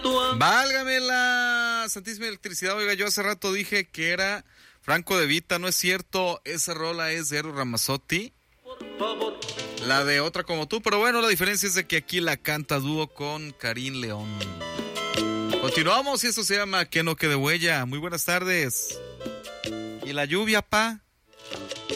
Válgame la Santísima Electricidad. Oiga, yo hace rato dije que era Franco De Vita, no es cierto, esa rola es de Eros Ramazzotti, la de Otra Como Tú, pero bueno, la diferencia es de que aquí la canta dúo con Karim León. Continuamos y eso se llama Que no quede huella. Muy buenas tardes. ¿Y la lluvia, pa?